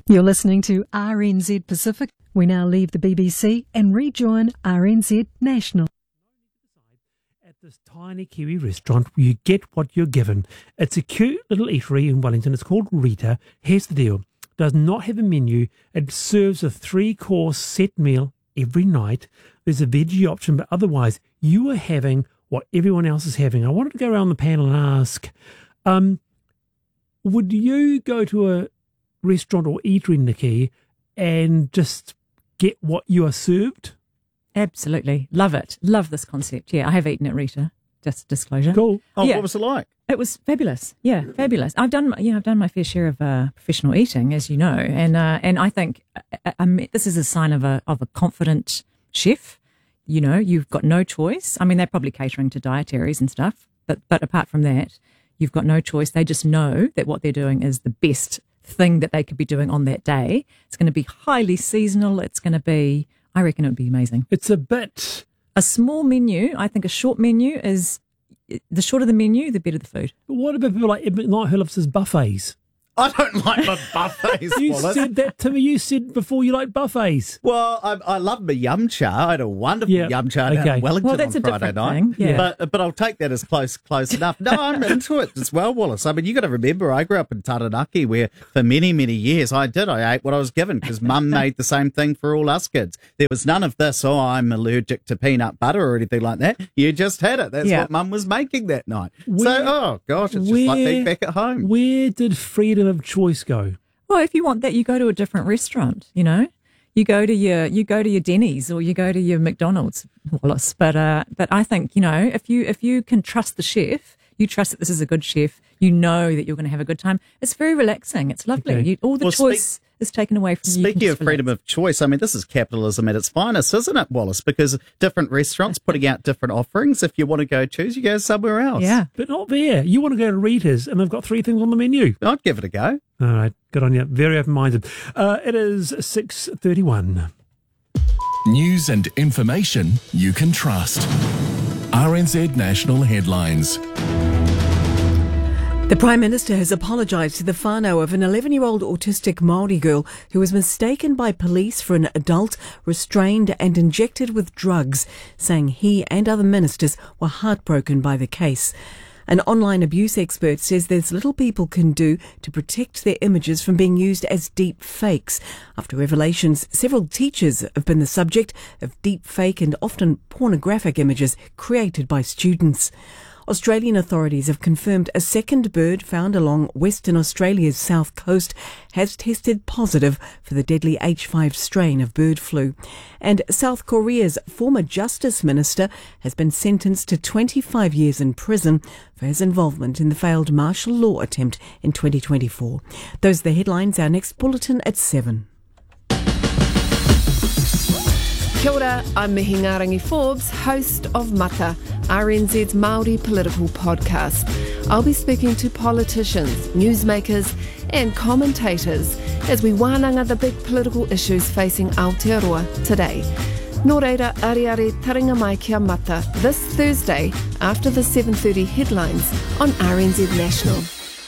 You're listening to RNZ Pacific. We now leave the BBC and rejoin RNZ National. At this tiny Kiwi restaurant, you get what you're given. It's a cute little eatery in Wellington. It's called Rita. Here's the deal. It does not have a menu. It serves a 3-course set meal every night. There's a veggie option, but otherwise you are having what everyone else is having. I wanted to go around the panel and ask, would you go to a restaurant or eatery, Nikki, and just get what you are served? Absolutely. Love it. Love this concept. Yeah, I have eaten at Rita, just disclosure. Cool. Oh, Yeah. what was it like? It was fabulous. Yeah, fabulous. I've done my fair share of professional eating, as you know, and I think this is a sign of a confident chef. You know, you've got no choice. I mean, they're probably catering to dietaries and stuff, but apart from that, you've got no choice. They just know that what they're doing is the best thing that they could be doing on that day. It's going to be highly seasonal. It's going to be, I reckon it would be amazing. It's a bit... A small menu, I think a short menu is, the shorter the menu, the better the food. But what about people like Ed McKnight who loves his buffets? I don't like my buffets, You Wallace. said that to me. You said before you like buffets. Well, I love my yum cha. I had a wonderful yum cha down okay. in Wellington Well, that's on a Friday different night. thing, yeah. But I'll take that as close enough. No, I'm into it as well, Wallace. I mean, you got to remember, I grew up in Taranaki where for many, many years I ate what I was given because Mum made the same thing for all us kids. There was none of this, I'm allergic to peanut butter or anything like that. You just had it. That's what Mum was making that night. It's just like being back at home. Where did freedom of choice go? Well, if you want that, you go to a different restaurant, you know. You go to your Denny's or you go to your McDonald's, Wallace. But I think, you know, if you can trust the chef, you trust that this is a good chef, you know that you're going to have a good time. It's very relaxing. It's lovely. Okay. All the choice is taken away from you. Speaking of freedom of choice, I mean, this is capitalism at its finest, isn't it, Wallace? Because different restaurants putting out different offerings. If you want to go choose, you go somewhere else. Yeah. But not there. You want to go to Rita's and they've got 3 things on the menu. I'd give it a go. All right. Good on you. Very open-minded. It is 6:31. News and information you can trust. RNZ National Headlines. The Prime Minister has apologised to the whānau of an 11-year-old autistic Māori girl who was mistaken by police for an adult, restrained and injected with drugs, saying he and other ministers were heartbroken by the case. An online abuse expert says there's little people can do to protect their images from being used as deep fakes. After revelations, several teachers have been the subject of deep fake and often pornographic images created by students. Australian authorities have confirmed a second bird found along Western Australia's south coast has tested positive for the deadly H5 strain of bird flu. And South Korea's former justice minister has been sentenced to 25 years in prison for his involvement in the failed martial law attempt in 2024. Those are the headlines. Our next bulletin at 7. Kia ora, I'm Mihingarangi Forbes, host of Mata, RNZ's Māori political podcast. I'll be speaking to politicians, newsmakers and commentators as we wānanga the big political issues facing Aotearoa today. Nō reira, ariare taringa mai kia Mata this Thursday after the 7:30 headlines on RNZ National.